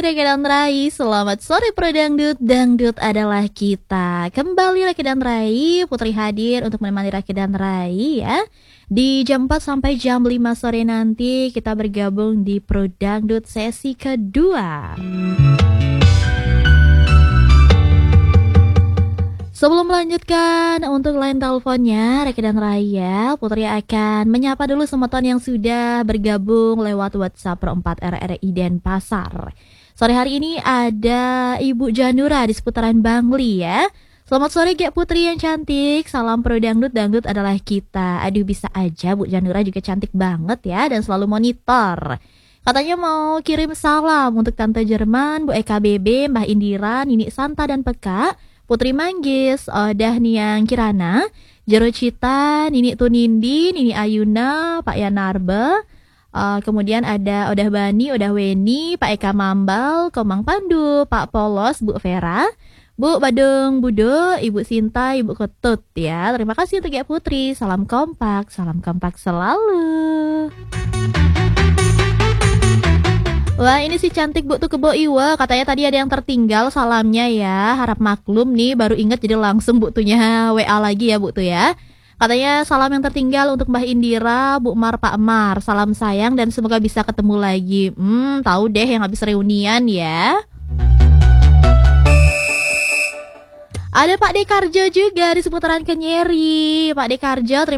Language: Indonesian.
Reki dan Rai, selamat sore Pro Dangdut, Dangdut adalah kita. Kembali Reki dan Rai, Putri hadir untuk menemani Reki dan Rai ya. Di jam 4 sampai jam 5 sore nanti kita bergabung di Pro Dangdut sesi kedua. Sebelum melanjutkan untuk line teleponnya Reki dan Raya, Putri akan menyapa dulu semua teman yang sudah bergabung lewat WhatsApp Pro 4 RRI Denpasar. Sore hari ini ada Ibu Janura di seputaran Bangli ya. Selamat sore Gek Putri yang cantik, salam Pro Dangdut, Dangdut adalah kita. Aduh bisa aja Bu Janura juga cantik banget ya dan selalu monitor. Katanya mau kirim salam untuk Tante Jerman, Bu EKBB, Mbah Indira, Nini Santa dan Peka, Putri Manggis, Dahniang Kirana, Jero Cita, Nini Tunindi, Nini Ayuna, Pak Yanarbe, kemudian ada Odah Bani, Odah Weni, Pak Eka Mambal, Komang Pandu, Pak Polos, Bu Vera, Bu Badung Budo, Ibu Sinta, Ibu Ketut ya. Terima kasih untuk ya Putri, salam kompak selalu. Wah ini si cantik Bu tuh kebo iwa, katanya tadi ada yang tertinggal salamnya ya. Harap maklum nih baru inget jadi langsung Bu tuhnya WA lagi ya Bu tuh ya. Katanya salam yang tertinggal untuk Mbah Indira, Bu Mar, Pak Mar. Salam sayang dan semoga bisa ketemu lagi. Tahu deh yang habis reunian ya. Ada Pak Dekarjo juga di seputaran Kenyeri. Pak Dekarjo terima